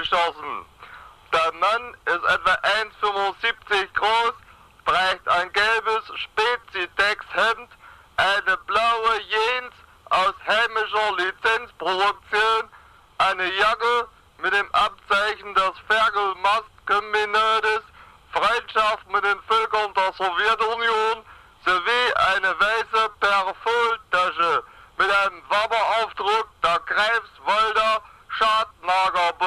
geschossen. Der Mann ist etwa 1,75 groß, trägt ein gelbes Spezidecks-Hemd, eine blaue Jeans aus heimischer Lizenzproduktion, eine Jacke mit dem Abzeichen des Ferkel-Mast-Kombinates, Freundschaft mit den Völkern der Sowjetunion sowie eine weiße Perfoltasche mit einem Wapperaufdruck der Greifswalder Schadlager